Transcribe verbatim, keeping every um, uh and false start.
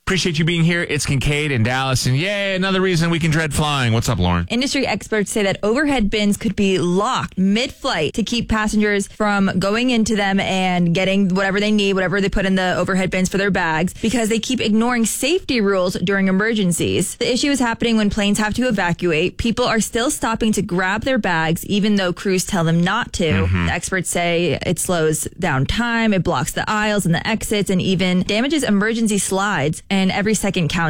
Appreciate you being here. It's Kincaid in Dallas. And yay, another reason we can dread flying. What's up, Lauren? Industry experts say that overhead bins could be locked mid-flight to keep passengers from going into them and getting whatever they need, whatever they put in the overhead bins for their bags, because they keep ignoring safety rules during emergencies. The issue is happening when planes have to evacuate. People are still stopping to grab their bags, even though crews tell them not to. Mm-hmm. The experts say it slows down time, it blocks the aisles and the exits, and even damages emergency slides, and every second counts.